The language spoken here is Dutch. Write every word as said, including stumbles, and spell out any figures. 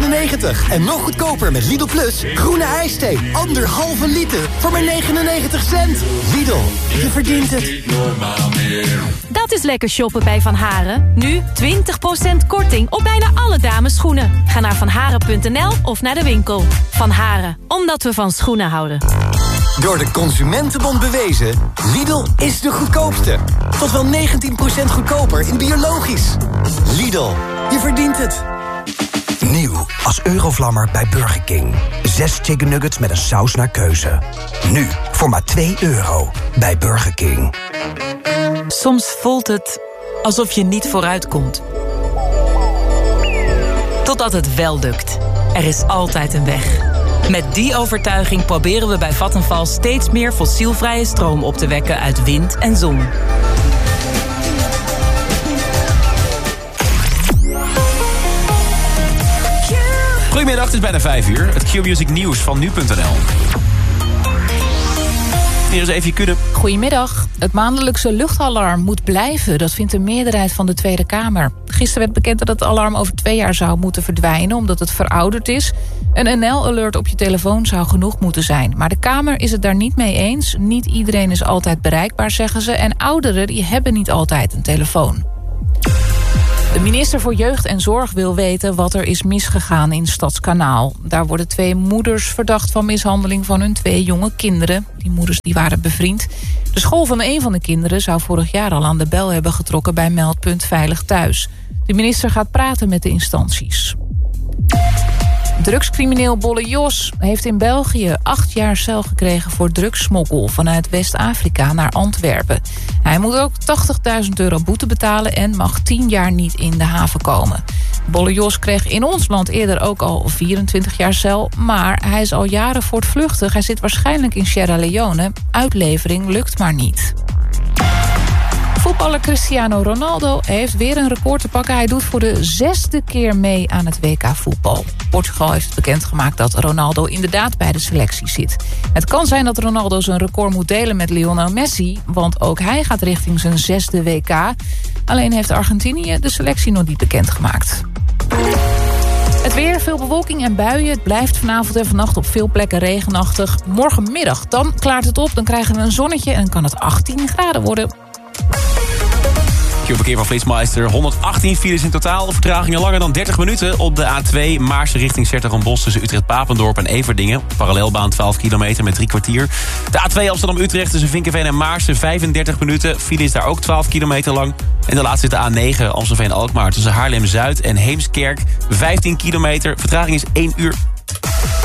negenennegentig. En nog goedkoper met Lidl Plus. Groene ijsthee, anderhalve liter voor maar negenennegentig cent. Lidl, je verdient het. Dat is lekker shoppen bij Van Haren. Nu twintig procent korting op bijna alle damesschoenen. Ga naar vanharen punt n l of naar de winkel. Van Haren, omdat we van schoenen houden. Door de Consumentenbond bewezen, Lidl is de goedkoopste. Tot wel negentien procent goedkoper in biologisch. Lidl, je verdient het. Nieuw als Eurovlammer bij Burger King. Zes chicken nuggets met een saus naar keuze. Nu voor maar twee euro bij Burger King. Soms voelt het alsof je niet vooruitkomt. Totdat het wel lukt. Er is altijd een weg. Met die overtuiging proberen we bij Vattenfall steeds meer fossielvrije stroom op te wekken uit wind en zon. Goedemiddag, het is bijna vijf uur. Het Q-Music nieuws van nu punt n l. Hier is even kunnen. Goedemiddag. Het maandelijkse luchtalarm moet blijven. Dat vindt de meerderheid van de Tweede Kamer. Gisteren werd bekend dat het alarm over twee jaar zou moeten verdwijnen, omdat het verouderd is. Een N L-alert op je telefoon zou genoeg moeten zijn. Maar de Kamer is het daar niet mee eens. Niet iedereen is altijd bereikbaar, zeggen ze. En ouderen die hebben niet altijd een telefoon. De minister voor Jeugd en Zorg wil weten wat er is misgegaan in Stadskanaal. Daar worden twee moeders verdacht van mishandeling van hun twee jonge kinderen. Die moeders die waren bevriend. De school van een van de kinderen zou vorig jaar al aan de bel hebben getrokken bij meldpunt Veilig Thuis. De minister gaat praten met de instanties. Drugscrimineel Bolle Jos heeft in België acht jaar cel gekregen voor drugssmokkel vanuit West-Afrika naar Antwerpen. Hij moet ook tachtigduizend euro boete betalen en mag tien jaar niet in de haven komen. Bolle Jos kreeg in ons land eerder ook al vierentwintig jaar cel, maar hij is al jaren voortvluchtig. Hij zit waarschijnlijk in Sierra Leone. Uitlevering lukt maar niet. Voetballer Cristiano Ronaldo heeft weer een record te pakken. Hij doet voor de zesde keer mee aan het W K voetbal. Portugal heeft bekendgemaakt dat Ronaldo inderdaad bij de selectie zit. Het kan zijn dat Ronaldo zijn record moet delen met Lionel Messi, want ook hij gaat richting zijn zesde W K. Alleen heeft Argentinië de selectie nog niet bekendgemaakt. Het weer, veel bewolking en buien. Het blijft vanavond en vannacht op veel plekken regenachtig. Morgenmiddag, dan klaart het op, dan krijgen we een zonnetje en kan het achttien graden worden. Verkeer van Flitsmeister. honderdachttien files in totaal. Vertragingen langer dan dertig minuten op de A twee. Maarsen richting 's-Hertogenbosch tussen Utrecht-Papendorp en Everdingen. Parallelbaan twaalf kilometer met drie kwartier. De A twee Amsterdam-Utrecht tussen Vinkenveen en Maarsen vijfendertig minuten. File is daar ook twaalf kilometer lang. En de laatste is de A negen Amstelveen-Alkmaar tussen Haarlem-Zuid en Heemskerk. vijftien kilometer. Vertraging is één uur.